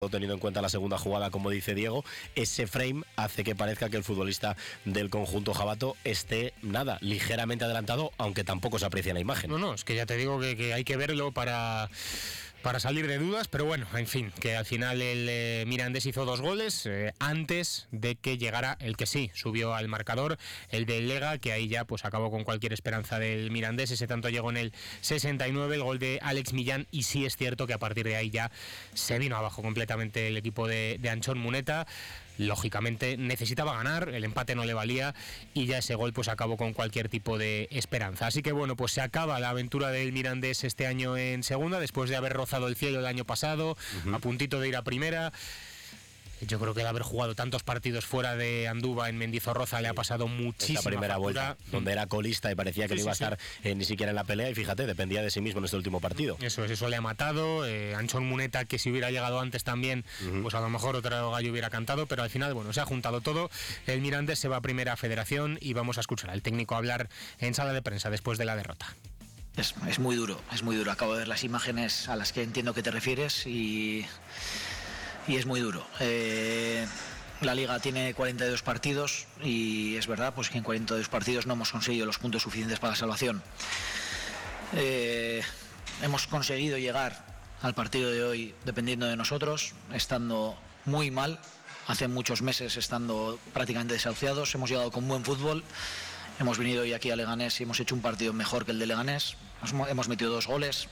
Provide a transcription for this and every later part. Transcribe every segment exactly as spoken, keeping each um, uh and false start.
teniendo en cuenta la segunda jugada, como dice Diego, ese frame hace que parezca que el futbolista del conjunto jabato esté, nada, ligeramente adelantado, aunque tampoco se aprecia en la imagen. No, no, es que ya te digo que, que hay que verlo para... para salir de dudas, pero bueno, en fin, que al final el eh, Mirandés hizo dos goles eh, antes de que llegara el que sí subió al marcador, el del Lega, que ahí ya pues acabó con cualquier esperanza del Mirandés. Ese tanto llegó en el sesenta y nueve, el gol de Alex Millán, y sí es cierto que a partir de ahí ya se vino abajo completamente el equipo de, de Anchón Muneta. Lógicamente necesitaba ganar, el empate no le valía y ya ese gol pues acabó con cualquier tipo de esperanza. Así que bueno, pues se acaba la aventura del Mirandés este año en segunda, después de haber rozado el cielo el año pasado, uh-huh. a puntito de ir a primera. Yo creo que el haber jugado tantos partidos fuera de Anduva en Mendizorroza le ha pasado muchísima Esta primera factura. vuelta, donde era colista y parecía que sí, no iba sí, a estar sí. eh, ni siquiera en la pelea, y fíjate, dependía de sí mismo en este último partido. Eso es, eso le ha matado. eh, Anchón Muneta, que si hubiera llegado antes también, uh-huh. pues a lo mejor otro gallo hubiera cantado, pero al final, bueno, se ha juntado todo. El Mirandés se va a primera federación y vamos a escuchar al técnico hablar en sala de prensa después de la derrota. Es, es muy duro, es muy duro. Acabo de ver las imágenes a las que entiendo que te refieres y, y es muy duro. Eh, la Liga tiene cuarenta y dos partidos y es verdad pues que en cuarenta y dos partidos no hemos conseguido los puntos suficientes para la salvación. Eh, hemos conseguido llegar al partido de hoy dependiendo de nosotros, estando muy mal, hace muchos meses estando prácticamente desahuciados. Hemos llegado con buen fútbol. Hemos venido hoy aquí a Leganés y hemos hecho un partido mejor que el de Leganés. Hemos metido dos goles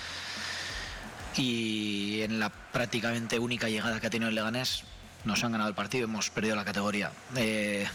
y en la prácticamente única llegada que ha tenido el Leganés nos han ganado el partido, hemos perdido la categoría. Eh,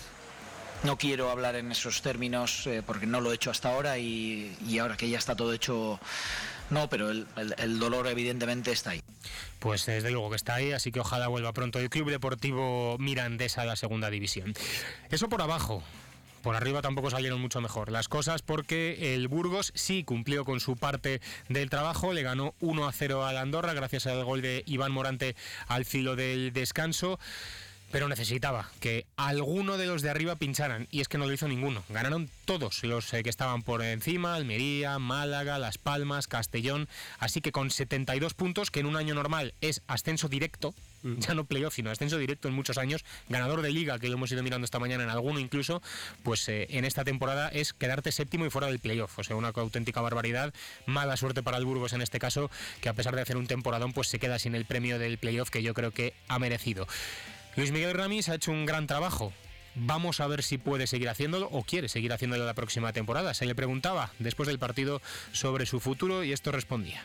no quiero hablar en esos términos eh, porque no lo he hecho hasta ahora y, y ahora que ya está todo hecho, no, pero el, el, el dolor evidentemente está ahí. Pues desde luego que está ahí, así que ojalá vuelva pronto el Club Deportivo Mirandés a la segunda división. Eso por abajo. Por arriba tampoco salieron mucho mejor las cosas, porque el Burgos sí cumplió con su parte del trabajo, le ganó uno a cero al Andorra gracias al gol de Iván Morante al filo del descanso. Pero necesitaba que alguno de los de arriba pincharan, y es que no lo hizo ninguno. Ganaron todos los eh, que estaban por encima: Almería, Málaga, Las Palmas, Castellón. Así que con setenta y dos puntos, que en un año normal es ascenso directo, mm. ya no playoff, sino ascenso directo en muchos años, ganador de Liga, que lo hemos ido mirando esta mañana en alguno incluso, pues eh, en esta temporada es quedarte séptimo y fuera del playoff. O sea, una auténtica barbaridad. Mala suerte para el Burgos en este caso, que a pesar de hacer un temporadón, pues se queda sin el premio del playoff, que yo creo que ha merecido. Luis Miguel Ramis ha hecho un gran trabajo. Vamos a ver si puede seguir haciéndolo o quiere seguir haciéndolo la próxima temporada. Se le preguntaba después del partido sobre su futuro y esto respondía.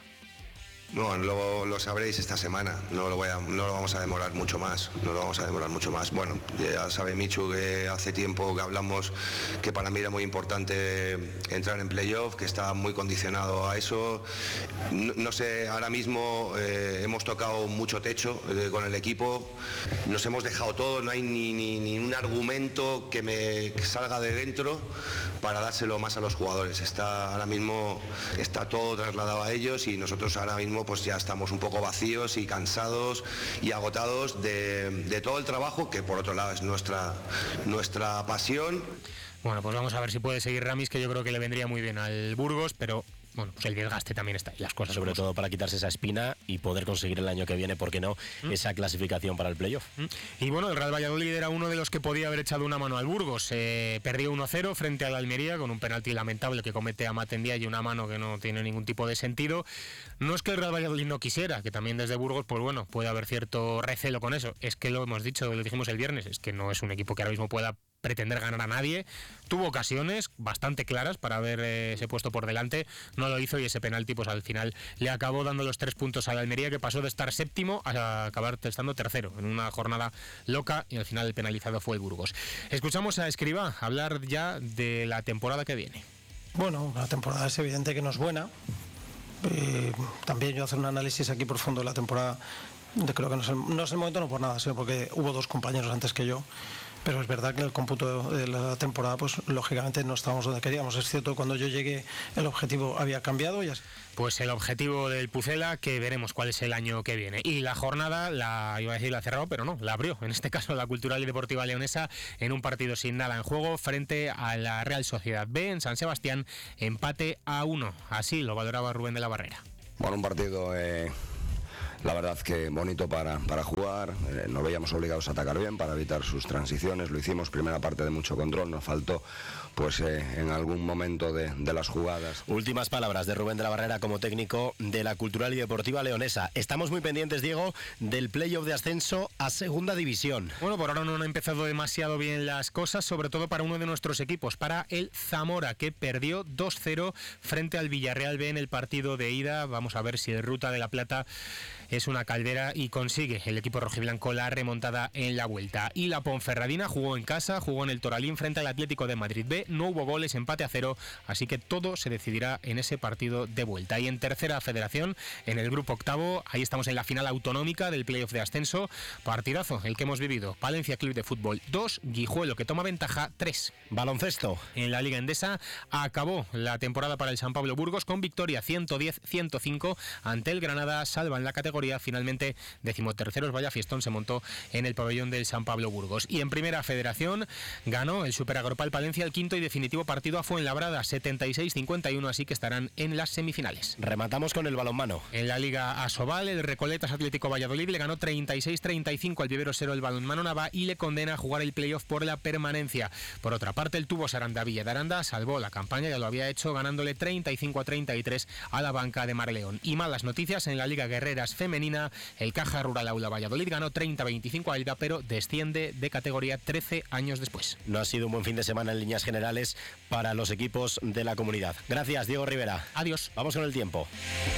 No, lo, lo sabréis esta semana, no lo, voy a, no lo vamos a demorar mucho más, no lo vamos a demorar mucho más. Bueno, ya sabe Michu que hace tiempo que hablamos que para mí era muy importante entrar en playoff, que estaba muy condicionado a eso. No, no sé, ahora mismo eh, hemos tocado mucho techo eh, con el equipo, nos hemos dejado todo, no hay ni, ni, ni un argumento que me que salga de dentro para dárselo más a los jugadores. Está ahora mismo, está todo trasladado a ellos y nosotros ahora mismo pues ya estamos un poco vacíos y cansados y agotados de, de todo el trabajo, que por otro lado es nuestra, nuestra pasión. Bueno, pues vamos a ver si puede seguir Ramis, que yo creo que le vendría muy bien al Burgos, pero bueno, pues el desgaste también está ahí, las cosas sobre todo para quitarse esa espina y poder conseguir el año que viene, ¿por qué no?, ¿Mm? esa clasificación para el playoff. ¿Mm? Y bueno, el Real Valladolid era uno de los que podía haber echado una mano al Burgos. Eh, perdió uno a cero frente al Almería con un penalti lamentable que comete Amat Ndiaye y una mano que no tiene ningún tipo de sentido. No es que el Real Valladolid no quisiera, que también desde Burgos, pues bueno, puede haber cierto recelo con eso. Es que lo hemos dicho, lo dijimos el viernes, es que no es un equipo que ahora mismo pueda pretender ganar a nadie. Tuvo ocasiones bastante claras para haberse eh, puesto por delante, no lo hizo, y ese penalti pues al final le acabó dando los tres puntos a la Almería, que pasó de estar séptimo a acabar estando tercero en una jornada loca, y al final el penalizado fue el Burgos. Escuchamos a Escribá hablar ya de la temporada que viene. Bueno, la temporada es evidente que no es buena. Eh, también yo hacer un análisis aquí profundo de la temporada, de, creo que no es, el, no es el momento, no por nada, sino porque hubo dos compañeros antes que yo. Pero es verdad que en el cómputo de la temporada, pues lógicamente no estábamos donde queríamos. Es cierto, cuando yo llegué el objetivo había cambiado y así. Pues el objetivo del Pucela, que veremos cuál es el año que viene. Y la jornada, la iba a decir la cerró, pero no, la abrió. En este caso la Cultural y Deportiva Leonesa, en un partido sin nada en juego, frente a la Real Sociedad B en San Sebastián, empate a uno. Así lo valoraba Rubén de la Barrera. Bueno, un partido... Eh... la verdad que bonito para, para jugar, eh, nos veíamos obligados a atacar bien para evitar sus transiciones, lo hicimos, primera parte de mucho control, nos faltó pues eh, en algún momento de, de las jugadas. Últimas palabras de Rubén de la Barrera como técnico de la Cultural y Deportiva Leonesa. Estamos muy pendientes, Diego, del playoff de ascenso a Segunda División. Bueno, por ahora no han empezado demasiado bien las cosas, sobre todo para uno de nuestros equipos, para el Zamora, que perdió dos cero frente al Villarreal B en el partido de ida. Vamos a ver si el Ruta de la Plata es una caldera y consigue el equipo rojiblanco la remontada en la vuelta. Y la Ponferradina jugó en casa, jugó en el Toralín frente al Atlético de Madrid B, no hubo goles, empate a cero, así que todo se decidirá en ese partido de vuelta. Y en tercera federación, en el grupo octavo, ahí estamos en la final autonómica del playoff de ascenso, partidazo el que hemos vivido. Palencia Club de Fútbol dos, Guijuelo que toma ventaja tres. Baloncesto. En la Liga Endesa acabó la temporada para el San Pablo Burgos con victoria ciento diez a ciento cinco ante el Granada, salvan la categoría. Finalmente, decimoterceros, vaya fiestón se montó en el pabellón del San Pablo Burgos. Y en primera federación ganó el Super Agropal Palencia el quinto y definitivo partido a Fuenlabrada, setenta y seis a cincuenta y uno, así que estarán en las semifinales. Rematamos con el balonmano. En la Liga Asobal, el Recoletas Atlético Valladolid le ganó treinta y seis a treinta y cinco al Vivero Cero el balonmano Nava y le condena a jugar el playoff por la permanencia. Por otra parte, el Tubos Aranda Villa de Aranda salvó la campaña, ya lo había hecho, ganándole treinta y cinco a treinta y tres a la banca de Marleón. Y malas noticias en la Liga Guerreras femenina, el Caja Rural Aula Valladolid ganó treinta a veinticinco a Elda, pero desciende de categoría trece años después. No ha sido un buen fin de semana en líneas generales para los equipos de la comunidad. Gracias, Diego Rivera. Adiós. Vamos con el tiempo.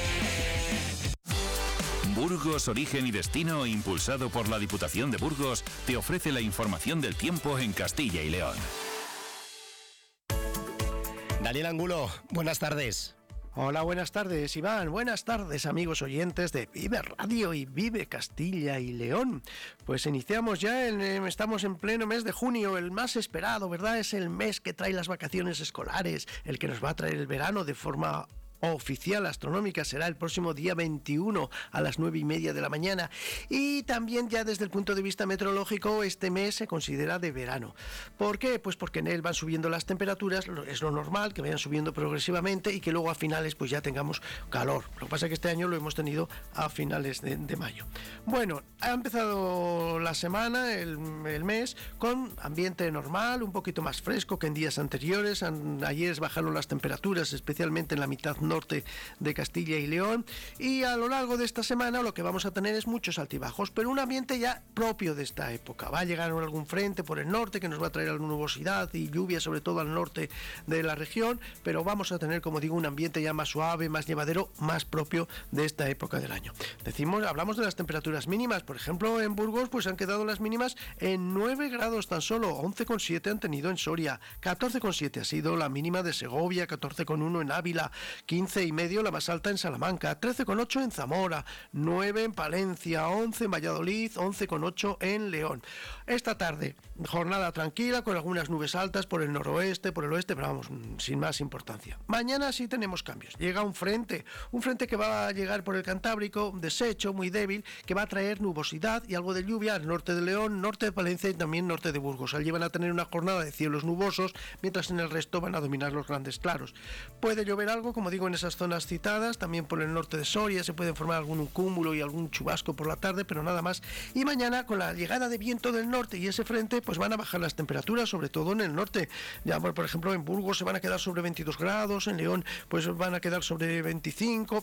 Burgos, origen y destino, impulsado por la Diputación de Burgos, te ofrece la información del tiempo en Castilla y León. Daniel Angulo, buenas tardes. Hola, buenas tardes, Iván. Buenas tardes, amigos oyentes de Vive Radio y Vive Castilla y León. Pues iniciamos ya, en, estamos en pleno mes de junio, el más esperado, ¿verdad? Es el mes que trae las vacaciones escolares, el que nos va a traer el verano de forma oficial astronómica. Será el próximo día veintiuno a las nueve y media de la mañana, y también ya desde el punto de vista meteorológico este mes se considera de verano. ¿Por qué? Pues porque en él van subiendo las temperaturas, es lo normal que vayan subiendo progresivamente y que luego a finales pues ya tengamos calor. Lo que pasa es que este año lo hemos tenido a finales de, de mayo. Bueno, ha empezado la semana, el, el mes, con ambiente normal, un poquito más fresco que en días anteriores. Ayer bajaron las temperaturas, especialmente en la mitad norte de Castilla y León, y a lo largo de esta semana lo que vamos a tener es muchos altibajos, pero un ambiente ya propio de esta época. Va a llegar algún frente por el norte que nos va a traer alguna nubosidad y lluvia, sobre todo al norte de la región, pero vamos a tener, como digo, un ambiente ya más suave, más llevadero, más propio de esta época del año. Decimos, hablamos de las temperaturas mínimas. Por ejemplo, en Burgos pues han quedado las mínimas en nueve grados tan solo, once coma siete han tenido en Soria, catorce coma siete ha sido la mínima de Segovia, catorce coma uno en Ávila, quince y medio la más alta en Salamanca, trece coma ocho en Zamora, nueve en Palencia, once en Valladolid, once coma ocho en León. Esta tarde, jornada tranquila con algunas nubes altas por el noroeste, por el oeste, pero vamos, sin más importancia. Mañana sí tenemos cambios. Llega un frente, un frente que va a llegar por el Cantábrico, desecho, muy débil, que va a traer nubosidad y algo de lluvia al norte de León, norte de Palencia y también norte de Burgos. Allí van a tener una jornada de cielos nubosos, mientras en el resto van a dominar los grandes claros. Puede llover algo, como digo, en esas zonas citadas, también por el norte de Soria se puede formar algún cúmulo y algún chubasco por la tarde, pero nada más. Y mañana, con la llegada de viento del norte y ese frente, pues van a bajar las temperaturas, sobre todo en el norte. Ya, por ejemplo, en Burgos se van a quedar sobre veintidós grados, en León pues van a quedar sobre veinticinco.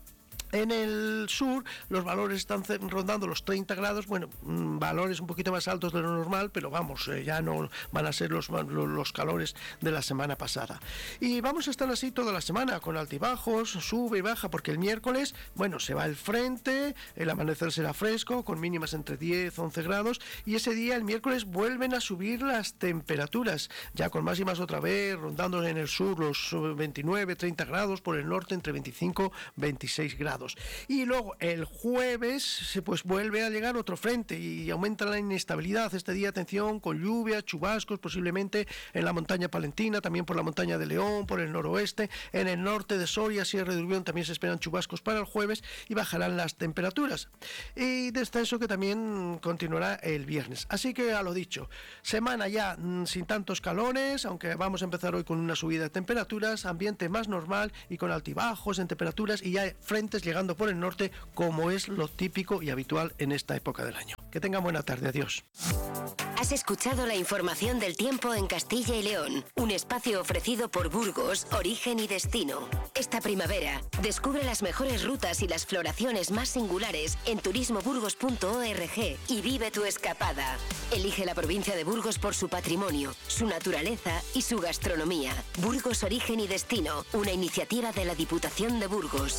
En el sur los valores están rondando los treinta grados, bueno, valores un poquito más altos de lo normal, pero vamos, eh, ya no van a ser los, los calores de la semana pasada. Y vamos a estar así toda la semana, con altibajos, sube y baja, porque el miércoles, bueno, se va el frente, el amanecer será fresco, con mínimas entre diez, once grados, y ese día, el miércoles, vuelven a subir las temperaturas, ya con máximas otra vez, rondando en el sur los veintinueve, treinta grados, por el norte entre veinticinco, veintiséis grados. Y luego el jueves pues vuelve a llegar otro frente y aumenta la inestabilidad. Este día, atención, con lluvia, chubascos posiblemente en la montaña palentina, también por la montaña de León, por el noroeste, en el norte de Soria, Sierra de Urbión también se esperan chubascos para el jueves y bajarán las temperaturas. Y descenso que también continuará el viernes. Así que, a lo dicho, semana ya mmm, sin tantos calores, aunque vamos a empezar hoy con una subida de temperaturas, ambiente más normal y con altibajos en temperaturas y ya frentes llegando por el norte, como es lo típico y habitual en esta época del año. Que tengan buena tarde, adiós. Has escuchado la información del tiempo en Castilla y León, un espacio ofrecido por Burgos, Origen y Destino. Esta primavera, descubre las mejores rutas y las floraciones más singulares en turismo burgos punto org y vive tu escapada. Elige la provincia de Burgos por su patrimonio, su naturaleza y su gastronomía. Burgos, Origen y Destino, una iniciativa de la Diputación de Burgos.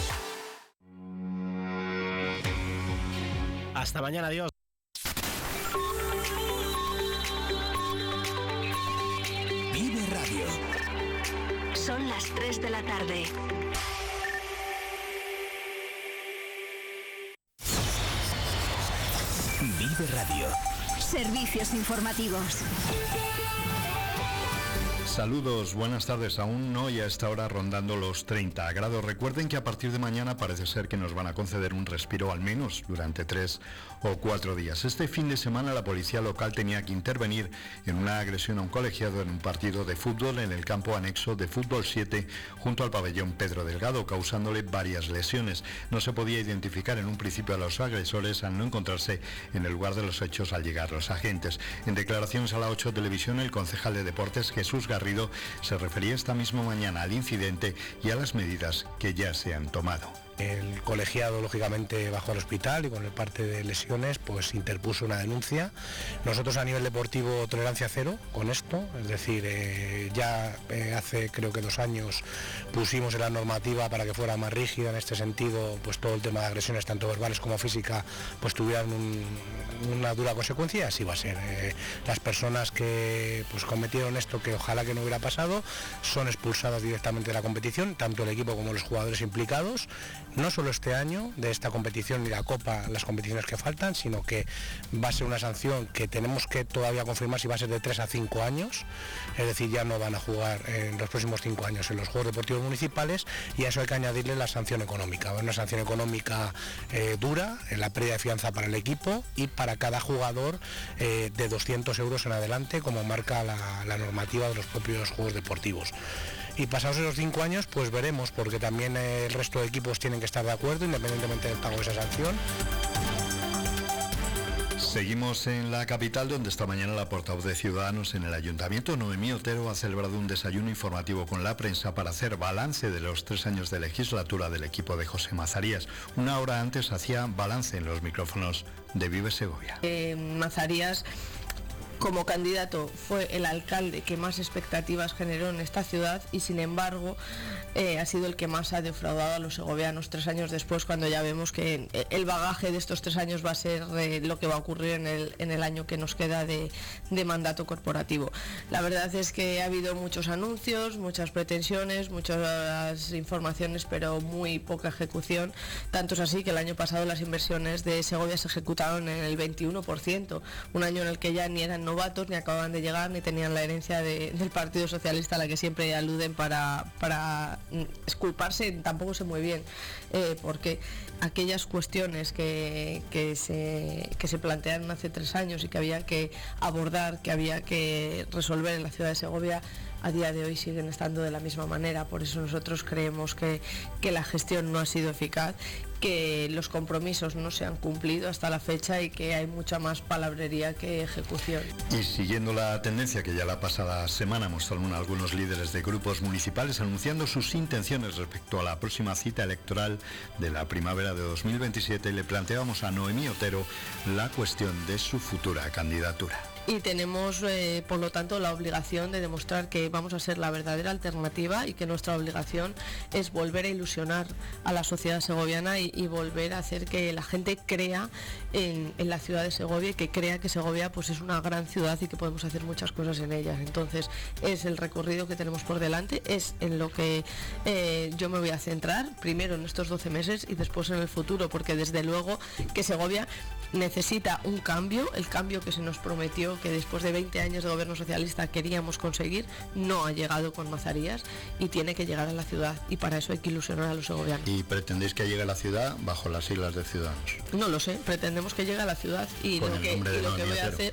Hasta mañana, adiós. Vive Radio. Son las tres de la tarde. Vive Radio. Servicios informativos. Saludos, buenas tardes. Aún hoy a esta hora rondando los treinta grados. Recuerden que a partir de mañana parece ser que nos van a conceder un respiro al menos durante tres o cuatro días. Este fin de semana la policía local tenía que intervenir en una agresión a un colegiado en un partido de fútbol en el campo anexo de Fútbol siete junto al pabellón Pedro Delgado, causándole varias lesiones. No se podía identificar en un principio a los agresores al no encontrarse en el lugar de los hechos al llegar los agentes. En declaraciones a la ocho Televisión, el concejal de Deportes, Jesús Garrido, se refería esta misma mañana al incidente y a las medidas que ya se han tomado. El colegiado, lógicamente, bajó al hospital y con el parte de lesiones, pues interpuso una denuncia. Nosotros a nivel deportivo, tolerancia cero con esto, es decir, eh, ya eh, hace creo que dos años pusimos en la normativa para que fuera más rígida en este sentido, pues todo el tema de agresiones, tanto verbales como físicas, pues tuvieran un, una dura consecuencia, y así va a ser. Eh, las personas que pues cometieron esto, que ojalá que no hubiera pasado, son expulsadas directamente de la competición, tanto el equipo como los jugadores implicados. No solo este año de esta competición ni la Copa, las competiciones que faltan, sino que va a ser una sanción que tenemos que todavía confirmar si va a ser de tres a cinco años, es decir, ya no van a jugar en los próximos cinco años en los Juegos Deportivos Municipales, y a eso hay que añadirle la sanción económica, una sanción económica eh, dura, en la pérdida de fianza para el equipo y para cada jugador eh, de doscientos euros en adelante, como marca la, la normativa de los propios Juegos Deportivos. Y pasados esos cinco años, pues veremos, porque también el resto de equipos tienen que estar de acuerdo, independientemente del pago de esa sanción. Seguimos en la capital, donde esta mañana la portavoz de Ciudadanos en el Ayuntamiento, Noemí Otero, ha celebrado un desayuno informativo con la prensa para hacer balance de los tres años de legislatura del equipo de José Mazarías. Una hora antes hacía balance en los micrófonos de Vive Segovia. Eh, Mazarías, como candidato, fue el alcalde que más expectativas generó en esta ciudad y, sin embargo, eh, ha sido el que más ha defraudado a los segovianos tres años después, cuando ya vemos que el bagaje de estos tres años va a ser eh, lo que va a ocurrir en el, en el año que nos queda de, de mandato corporativo. La verdad es que ha habido muchos anuncios, muchas pretensiones, muchas informaciones, pero muy poca ejecución. Tanto es así que el año pasado las inversiones de Segovia se ejecutaron en el veintiuno por ciento, un año en el que ya ni eran novatos, ni acababan de llegar, ni tenían la herencia de, del Partido Socialista a la que siempre aluden para, para exculparse. Tampoco sé muy bien eh, porque aquellas cuestiones que, que, se, que se plantearon hace tres años y que había que abordar, que había que resolver en la ciudad de Segovia, a día de hoy siguen estando de la misma manera. Por eso nosotros creemos que, que la gestión no ha sido eficaz, que los compromisos no se han cumplido hasta la fecha y que hay mucha más palabrería que ejecución. Y siguiendo la tendencia que ya la pasada semana mostraron algunos líderes de grupos municipales anunciando sus intenciones respecto a la próxima cita electoral de la primavera de dos mil veintisiete, le planteamos a Noemí Otero la cuestión de su futura candidatura. Y tenemos, eh, por lo tanto, la obligación de demostrar que vamos a ser la verdadera alternativa y que nuestra obligación es volver a ilusionar a la sociedad segoviana y, y volver a hacer que la gente crea en, en la ciudad de Segovia y que crea que Segovia pues, es una gran ciudad y que podemos hacer muchas cosas en ella. Entonces, es el recorrido que tenemos por delante, es en lo que eh, yo me voy a centrar, primero en estos doce meses y después en el futuro, porque desde luego que Segovia necesita un cambio, el cambio que se nos prometió, que después de veinte años de gobierno socialista queríamos conseguir, no ha llegado con Mazarías y tiene que llegar a la ciudad, y para eso hay que ilusionar a los segovianos. ¿Y pretendéis que llegue a la ciudad bajo las siglas de Ciudadanos? No lo sé, pretendemos que llegue a la ciudad y con lo, que, y lo que voy a hacer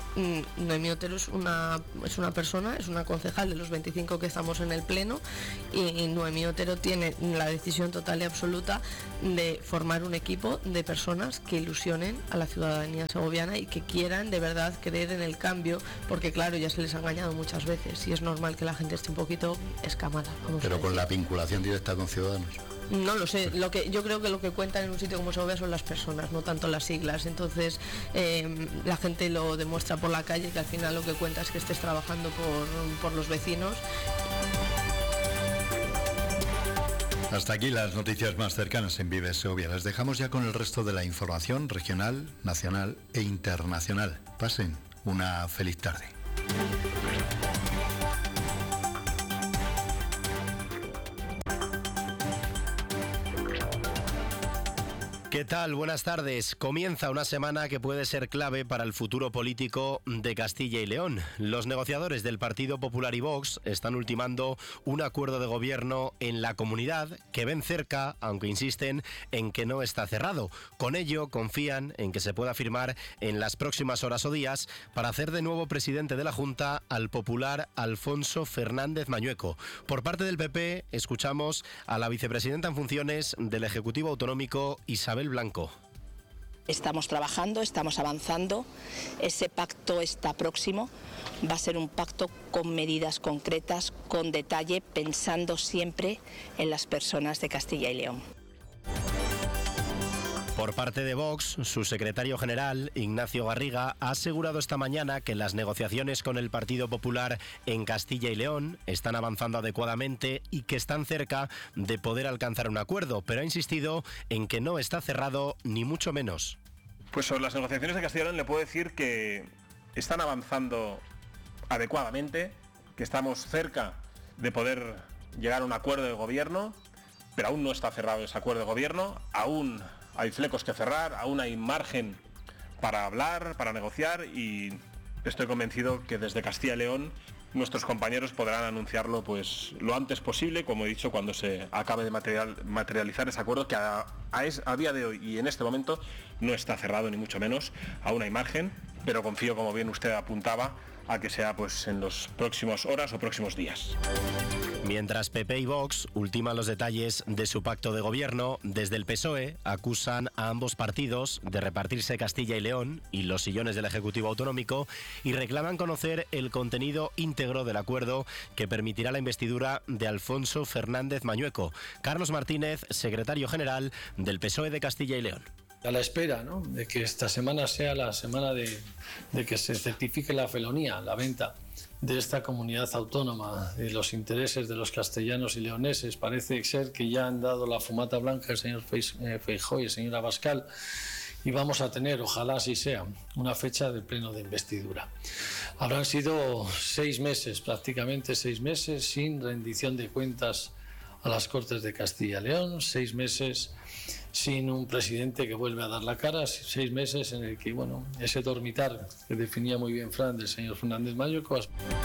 Noemí Otero es una, es una persona, es una concejal de los veinticinco que estamos en el Pleno, y, y Noemí Otero tiene la decisión total y absoluta de formar un equipo de personas que ilusionen a la ciudadanía segoviana y que quieran de verdad creer en el cambio, porque claro, ya se les ha engañado muchas veces y es normal que la gente esté un poquito escamada. Pero con la vinculación directa con Ciudadanos. No lo sé, lo que yo creo que lo que cuentan en un sitio como Segovia son las personas, no tanto las siglas. Entonces eh, la gente lo demuestra por la calle, que al final lo que cuenta es que estés trabajando por, por los vecinos. Hasta aquí las noticias más cercanas en Vive Segovia. Les dejamos ya con el resto de la información regional, nacional e internacional. Pasen una feliz tarde. ¿Qué tal? Buenas tardes. Comienza una semana que puede ser clave para el futuro político de Castilla y León. Los negociadores del Partido Popular y Vox están ultimando un acuerdo de gobierno en la comunidad que ven cerca, aunque insisten en que no está cerrado. Con ello, confían en que se pueda firmar en las próximas horas o días para hacer de nuevo presidente de la Junta al popular Alfonso Fernández Mañueco. Por parte del P P, escuchamos a la vicepresidenta en funciones del Ejecutivo Autonómico, Isabel Blanco. Estamos trabajando, estamos avanzando, ese pacto está próximo, va a ser un pacto con medidas concretas, con detalle, pensando siempre en las personas de Castilla y León. Por parte de Vox, su secretario general, Ignacio Garriga, ha asegurado esta mañana que las negociaciones con el Partido Popular en Castilla y León están avanzando adecuadamente y que están cerca de poder alcanzar un acuerdo, pero ha insistido en que no está cerrado ni mucho menos. Pues sobre las negociaciones de Castilla y León le puedo decir que están avanzando adecuadamente, que estamos cerca de poder llegar a un acuerdo de gobierno, pero aún no está cerrado ese acuerdo de gobierno, aún hay flecos que cerrar, aún hay margen para hablar, para negociar, y estoy convencido que desde Castilla y León nuestros compañeros podrán anunciarlo pues lo antes posible, como he dicho, cuando se acabe de material, materializar ese acuerdo que a, a, es, a día de hoy y en este momento no está cerrado ni mucho menos, aún hay margen, pero confío, como bien usted apuntaba, a que sea pues en los próximos horas o próximos días. Mientras P P y Vox ultiman los detalles de su pacto de gobierno, desde el P S O E acusan a ambos partidos de repartirse Castilla y León y los sillones del Ejecutivo Autonómico y reclaman conocer el contenido íntegro del acuerdo que permitirá la investidura de Alfonso Fernández Mañueco. Carlos Martínez, secretario general del P S O E de Castilla y León. A la espera, ¿no?, de que esta semana sea la semana de, de que se certifique la felonía, la venta de esta comunidad autónoma y los intereses de los castellanos y leoneses. Parece ser que ya han dado la fumata blanca el señor Feijóo y el señor Abascal, y vamos a tener, ojalá así sea, una fecha de pleno de investidura. Habrán sido seis meses, prácticamente seis meses, sin rendición de cuentas a las Cortes de Castilla y León, seis meses sin un presidente que vuelve a dar la cara, seis meses en el que, bueno, ese dormitar que definía muy bien Fran del señor Fernández Mañueco.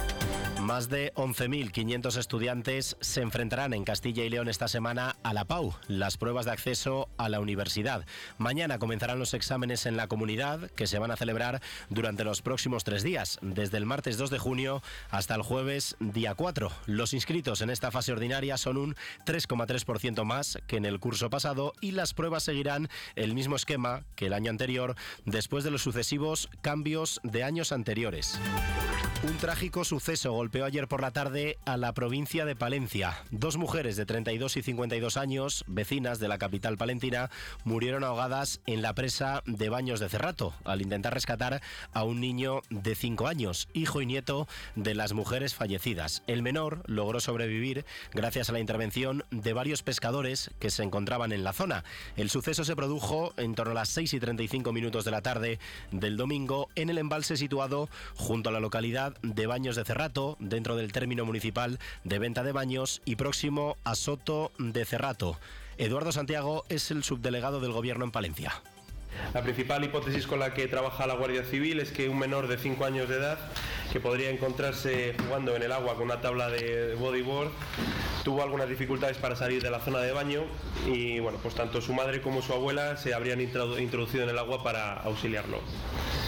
Más de once mil quinientos estudiantes se enfrentarán en Castilla y León esta semana a la PAU, las pruebas de acceso a la universidad. Mañana comenzarán los exámenes en la comunidad, que se van a celebrar durante los próximos tres días, desde el martes dos de junio hasta el jueves día cuatro. Los inscritos en esta fase ordinaria son un tres coma tres por ciento más que en el curso pasado y las pruebas seguirán el mismo esquema que el año anterior, después de los sucesivos cambios de años anteriores. Un trágico suceso golpeó ayer por la tarde a la provincia de Palencia. Dos mujeres de treinta y dos y cincuenta y dos años, vecinas de la capital palentina, murieron ahogadas en la presa de Baños de Cerrato al intentar rescatar a un niño de cinco años, hijo y nieto de las mujeres fallecidas. El menor logró sobrevivir gracias a la intervención de varios pescadores que se encontraban en la zona. El suceso se produjo en torno a las seis y treinta y cinco minutos de la tarde del domingo en el embalse situado junto a la localidad de Baños de Cerrato, dentro del término municipal de Venta de Baños y próximo a Soto de Cerrato. Eduardo Santiago es el subdelegado del Gobierno en Palencia. La principal hipótesis con la que trabaja la Guardia Civil es que un menor de cinco años de edad, que podría encontrarse jugando en el agua con una tabla de bodyboard, tuvo algunas dificultades para salir de la zona de baño y, bueno, pues tanto su madre como su abuela se habrían introducido en el agua para auxiliarlo.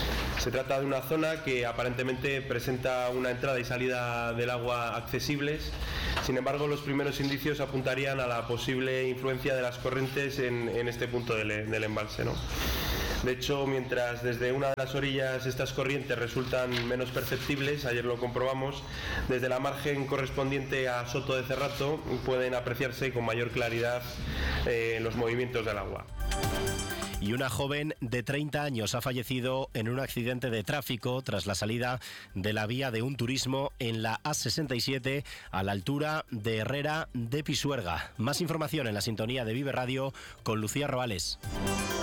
Se trata de una zona que aparentemente presenta una entrada y salida del agua accesibles. Sin embargo, los primeros indicios apuntarían a la posible influencia de las corrientes en, en este punto del, del embalse, ¿no? De hecho, mientras desde una de las orillas estas corrientes resultan menos perceptibles, ayer lo comprobamos, desde la margen correspondiente a Soto de Cerrato pueden apreciarse con mayor claridad eh, los movimientos del agua. Y una joven de treinta años ha fallecido en un accidente de tráfico tras la salida de la vía de un turismo en la A sesenta y siete a la altura de Herrera de Pisuerga. Más información en la sintonía de Vive Radio con Lucía Robales.